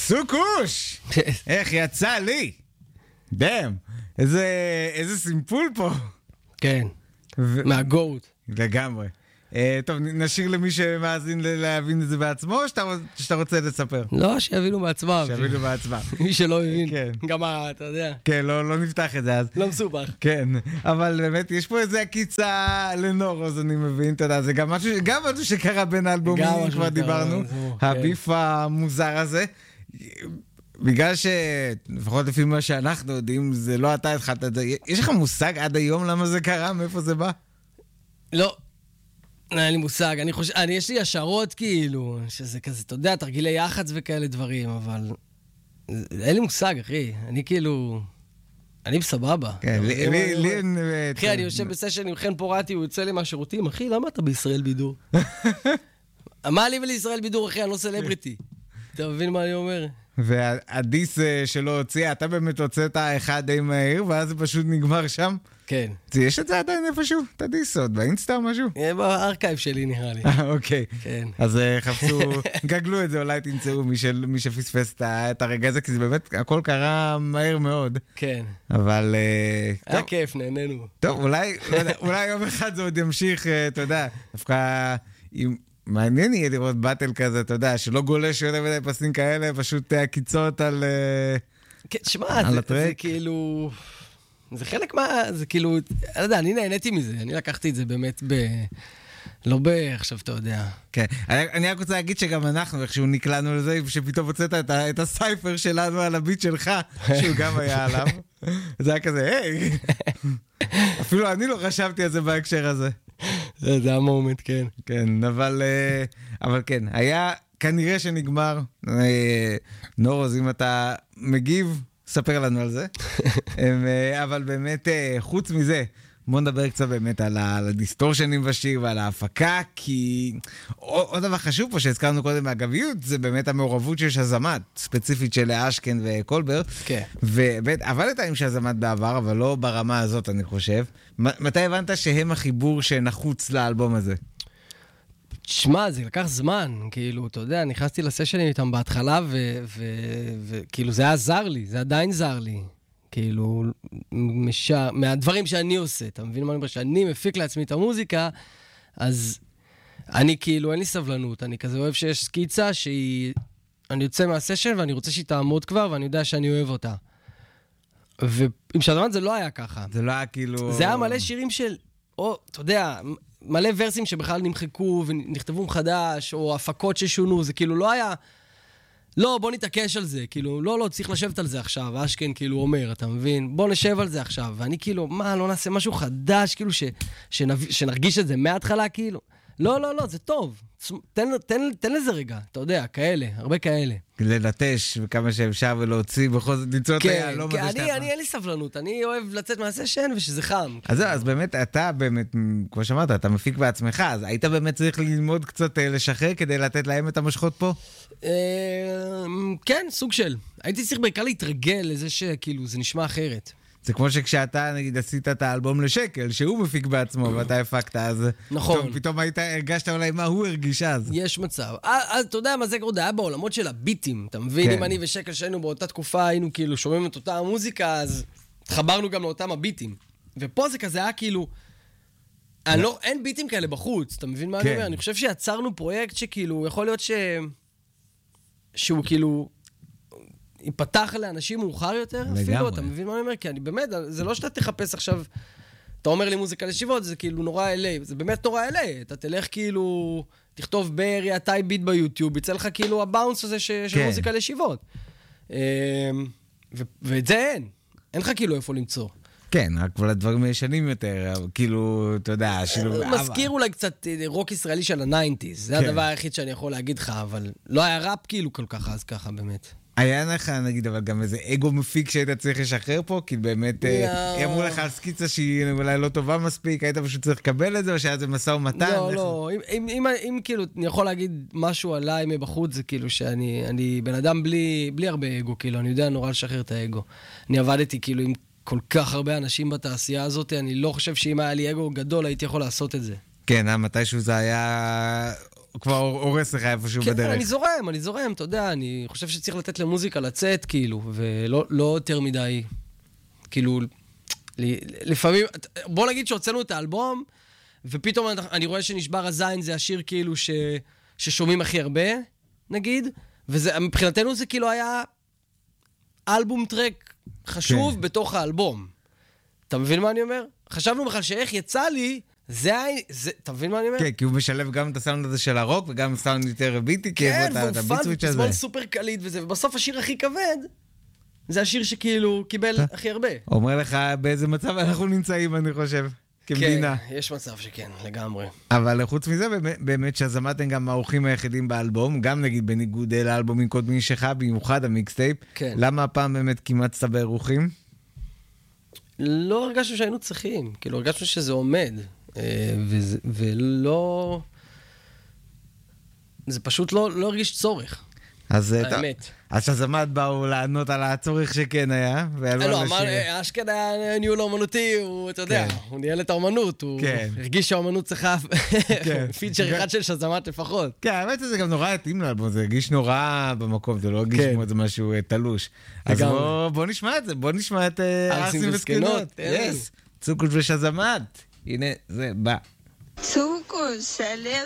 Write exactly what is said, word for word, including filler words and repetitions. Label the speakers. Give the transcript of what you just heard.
Speaker 1: סוכוש! איך יצא לי? דאם, איזה, איזה סימפול פה.
Speaker 2: כן, ו... מהגוט.
Speaker 1: לגמרי. Uh, טוב, נשאיר למי שמאזין להבין את זה בעצמו, או שאתה, שאתה רוצה לספר?
Speaker 2: לא, שיבינו בעצמם.
Speaker 1: שיבינו בעצמם.
Speaker 2: מי שלא הבין,
Speaker 1: כן.
Speaker 2: גם אתה יודע.
Speaker 1: כן, לא, לא נפתח את זה אז.
Speaker 2: לא מסובך.
Speaker 1: כן, אבל באמת יש פה איזה עקיצה לנורוז, אני מבין, אתה יודע, זה גם משהו, גם משהו שקרה בין האלבומים, כבר דיברנו, הביף המוזר הזה. בגלל שלפחות לפי מה שאנחנו יודעים, זה לא אתה התחלת את זה. יש לך מושג עד היום למה זה קרה? מאיפה זה בא?
Speaker 2: לא. אין לי מושג, אני חושב, אני, יש לי השערות כאילו, שזה כזה, אתה יודע, תרגילי יחץ וכאלה דברים, אבל אין לי מושג, אחי, אני כאילו, אני בסבבה.
Speaker 1: כן, לי, לי, לי...
Speaker 2: אחי, אני יושב בסשן עם חן פורטי, הוא יוצא לי מהשירותים, אחי, למה אתה בישראל בידור? מה לי ולישראל בידור, אחי, אני לא סלבריטי. אתה מבין מה אני אומר?
Speaker 1: והדיס שלא הוציע, אתה באמת הוצאת אחד די מהיר, ואז זה פשוט נגמר שם?
Speaker 2: כן.
Speaker 1: יש את זה עדיין איפשהו? את הדיס עוד באינסטה או משהו?
Speaker 2: בארכייב שלי נראה לי.
Speaker 1: אוקיי.
Speaker 2: כן.
Speaker 1: אז חפשו, גגלו את זה, אולי תמצאו מי שפספס את הרגע הזה, כי זה באמת, הכל קרה מהר מאוד.
Speaker 2: כן.
Speaker 1: אבל...
Speaker 2: היה כיף, נהנינו.
Speaker 1: טוב, אולי יום אחד זה עוד ימשיך, אתה יודע, דווקא עם... מעניין יהיה לראות באטל כזה, אתה יודע, שלא גולש יותר מדי פסים כאלה, פשוט הקיצות על
Speaker 2: כן, שמע, זה, זה כאילו, זה חלק מה, זה כאילו, אני יודע, אני נהניתי מזה, אני לקחתי את זה באמת ב... לא ב... עכשיו אתה יודע.
Speaker 1: כן, אני, אני רק רוצה להגיד שגם אנחנו, איכשהו נקלענו לזה, שפתאום הוצאת את, את הסייפר שלנו על הביט שלך, שהוא גם היה עליו. זה היה כזה, היי! אפילו אני לא חשבתי על זה בהקשר הזה.
Speaker 2: זה המומנט, כן.
Speaker 1: כן, אבל, אבל כן, היה כנראה שנגמר. נורוז, אם אתה מגיב, ספר לנו על זה. אבל באמת, חוץ מזה, בוא נדבר קצת באמת על הדיסטורשנים בשיר ועל ההפקה, כי עוד דבר חשוב פה שהזכרנו קודם מהגביות, זה באמת המעורבות של שזמת, ספציפית של אשכן וקולבר.
Speaker 2: כן.
Speaker 1: ובאמת, עבדת עם שזמת בעבר, אבל לא ברמה הזאת, אני חושב. מתי הבנת שהם החיבור שנחוץ לאלבום הזה?
Speaker 2: תשמע, זה לקח זמן, כאילו, אתה יודע, נכנסתי לסשנים איתם בהתחלה, וכאילו זה היה זר לי, זה עדיין זר לי. כאילו, משע... מהדברים שאני עושה, אתה מבין מה אני אומר? שאני מפיק לעצמי את המוזיקה, אז אני כאילו, אין לי סבלנות, אני כזה אוהב שיש סקיצה שהיא, אני יוצא מהסשן ואני רוצה שהיא תעמוד כבר, ואני יודע שאני אוהב אותה. ועם שזמת זה לא היה ככה.
Speaker 1: זה לא היה כאילו...
Speaker 2: זה היה מלא שירים של, או, אתה יודע, מלא ורסים שבכלל נמחקו ונכתבו מחדש, או הפקות ששונו, זה כאילו לא היה... לא, בוא נתעקש על זה, כאילו, לא, לא, צריך לשבת על זה עכשיו, אשכן כאילו אומר, אתה מבין? בוא נשב על זה עכשיו, ואני כאילו, מה, לא נעשה משהו חדש, כאילו, ש, שנב, שנרגיש את זה מההתחלה, כאילו? לא, לא, לא, זה טוב, תן, תן, תן לזה רגע, אתה יודע, כאלה, הרבה כאלה.
Speaker 1: ללטש וכמה שאפשר ולהוציא, בכל זאת, למצוא את היעלום הזה שאתה...
Speaker 2: כן, אני אין לי סבלנות, אני אוהב לצאת מהסשן ושזה חם.
Speaker 1: אז אז באמת, אתה באמת, כמו שאמרת, אתה מפיק בעצמך, אז היית באמת צריך ללמוד קצת לשחרר כדי לתת להם את המשכות פה?
Speaker 2: כן, סוג של. הייתי צריך בעיקר להתרגל לזה שכאילו זה נשמע אחרת.
Speaker 1: זה כמו שכשאתה, נגיד, עשית את האלבום לשקל, שהוא מפיק בעצמו, ואתה הפקת, אז...
Speaker 2: נכון.
Speaker 1: פתאום היית, הרגשת אולי מה הוא הרגיש אז.
Speaker 2: יש מצב. אז אתה יודע מה זה עוד היה בעולמות של הביטים, אתה מבין? אם אני ושקל שהיינו באותה תקופה, היינו כאילו שומעים את אותה המוזיקה, אז התחברנו גם לאותם הביטים. ופה זה כזה היה כאילו... אין ביטים כאלה בחוץ, אתה מבין מה אני אומר? אני חושב שיצרנו פרויקט שכאילו, יכול להיות ש... שהוא כאילו... ייפתח לאנשים מאוחר יותר, אפילו, אתה מבין מה אני אומר? כי אני באמת, זה לא שאתה תחפש עכשיו, אתה אומר לי מוזיקה לישיבות, זה כאילו נורא אלי, זה באמת נורא אלי, אתה תלך כאילו, תכתוב בארי, הטייפ ביט ביוטיוב, יצא לך כאילו הבאונס הזה של מוזיקה לישיבות. ואת זה אין, אין לך כאילו איפה למצוא.
Speaker 1: כן, רק כל הדברים הישנים יותר, כאילו, אתה יודע, שילוב...
Speaker 2: מזכיר אולי קצת רוק ישראלי של ה-תשעים, זה הדבר היחיד שאני יכול להגיד לך, אבל לא היה ראפ כאילו כל כך אז ככה, באמת.
Speaker 1: היה לך, נגיד, אבל גם איזה אגו מפיק שהיית צריך לשחרר פה, כי באמת אמרו לך על סקיצה שהיא אולי לא טובה מספיק, היית פשוט צריך לקבל את זה, או שהיה זה מסע ומתן?
Speaker 2: לא, לא, אם כאילו, אני יכול להגיד משהו עליי מבחוץ, זה כאילו שאני בן אדם בלי הרבה אגו, כאילו, אני יודע נורא לשחרר את האגו. אני עבדתי כאילו עם כל כך הרבה אנשים בתעשייה הזאת, אני לא חושב שאם היה לי אגו גדול, הייתי יכול לעשות את זה.
Speaker 1: כן, מתישהו זה היה כבר הורס לך איפשהו
Speaker 2: כן,
Speaker 1: בדרך?
Speaker 2: אני זורם, אני זורם, אתה יודע, אני חושב שצריך לתת למוזיקה לצאת, כאילו, ולא לא יותר מדי, כאילו, לפעמים, בוא נגיד שהוצאנו את האלבום, ופתאום אני רואה שנשבר הזין, זה השיר כאילו ש, ששומעים הכי הרבה, נגיד, ומבחינתנו זה כאילו היה אלבום טרק חשוב כן. בתוך האלבום. אתה מבין מה אני אומר? חשבנו בכלל שאיך יצא לי, זה, זה, אתה מבין מה אני אומר?
Speaker 1: כן, כי הוא משלב גם את הסאונד הזה של הרוק, וגם סאונד יותר ביטי,
Speaker 2: כן, והוא פאנק, ופזמון סופר קליט וזה, ובסוף השיר הכי כבד, זה השיר שכאילו קיבל הכי הרבה.
Speaker 1: אומר לך באיזה מצב אנחנו נמצאים, אני חושב, כמדינה.
Speaker 2: כן, יש מצב שכן, לגמרי.
Speaker 1: אבל חוץ מזה, באמת שזמתם גם האורחים היחידים באלבום, גם נגיד בניגוד לאלבומים קודמים שלך, במיוחד המיקסטייפ.
Speaker 2: כן.
Speaker 1: למה הפעם באמת כמעט סתם באירוחים?
Speaker 2: לא הרגשנו שהיינו צריכים, כאילו הרגשנו שזה עומד, וזה, ולא... זה פשוט לא, לא הרגיש צורך.
Speaker 1: אז
Speaker 2: האמת.
Speaker 1: אז שזמת באו לענות על הצורך שכן היה.
Speaker 2: לא, אשכן היה ניהול האומנותי, הוא, אתה יודע, הוא ניהל את האומנות, הוא הרגיש שהאומנות צריכה פיצ'ר אחד של שזמת לפחות.
Speaker 1: כן, האמת שזה גם נורא התאים לאלבום, זה הרגיש נורא במקום, זה לא הרגיש כמו איזה משהו תלוש. אז בוא נשמע את זה, בוא נשמע את ארסים וסקנות. יס, צוקוש ושזמת. הנה, זה בא.
Speaker 3: צוקוש,